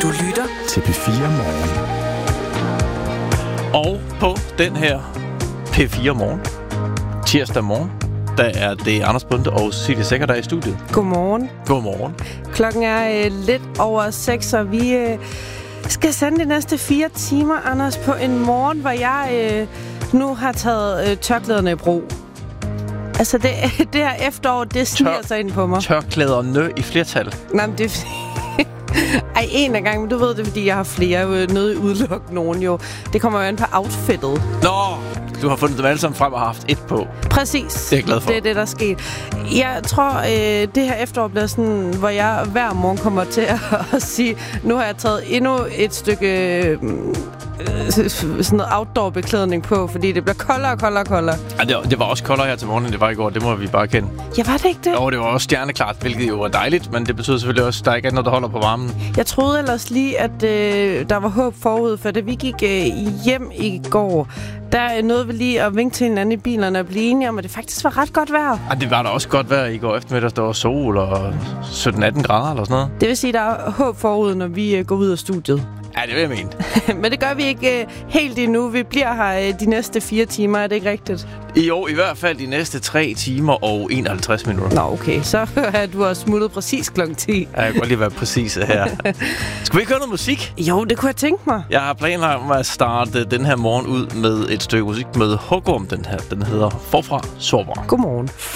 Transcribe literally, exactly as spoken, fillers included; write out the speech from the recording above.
Du lytter til P fire Morgen. Og på den her P fire Morgen, tirsdag morgen, der er det Anders Bunde og Cecilie Sækker, der er i studiet. Godmorgen. Godmorgen. Klokken er øh, lidt over seks, og vi øh, skal sende de næste fire timer, Anders, på en morgen, hvor jeg øh, nu har taget øh, tørklæderne i brug. Altså, det, det her efterår, det sniger Tør- sig ind på mig. Tørklæderne i flertal. Nej, men det er fordi... Ej, en af gangen, men du ved det, fordi jeg har flere. Jeg vil nødt udelukke nogen jo. Det kommer jo an på outfittet. Nå, du har fundet dem alle sammen frem og haft et på. Præcis. Det er jeg glad for. Det er det, der er sket. Jeg tror, øh, det her efterår bliver sådan, hvor jeg hver morgen kommer til at, at sige, nu har jeg taget endnu et stykke øh, sådan noget outdoor-beklædning på, fordi det bliver koldere og koldere og koldere. Ja, det, var, det var også koldere her til morgen, end det var i går. Det må vi bare kende. Ja, var det ikke det? Og det var også stjerneklart, hvilket jo var dejligt, men det betyder selvfølgelig også, at der ikke er noget, der holder på varmen. Jeg troede ellers lige, at øh, der var håb forud, for da vi gik øh, hjem i går, der nåede vi lige at vinke til hinanden i bilerne og blive enige om, at det faktisk var ret godt vejr. Ja, det var da også godt vejr i går eftermiddag. Der var sol og sytten atten grader eller sådan noget. Det vil sige, at der er håb forud, når vi øh, går ud af studiet. Ja, det vil jeg mene. Men det gør vi ikke øh, helt endnu. Vi bliver her øh, de næste fire timer, er det ikke rigtigt? I år i hvert fald de næste tre timer og enoghalvtreds minutter. Nå, okay. Så er du også smuttet præcis klokken ti. Ja, jeg kan godt lige være præcis her. Skal vi ikke høre noget musik? Jo, det kunne jeg tænke mig. Jeg har planer om at starte den her morgen ud med et stykke musik med Hugorm. Den her, den hedder Forfra Sårbar. Godmorgen.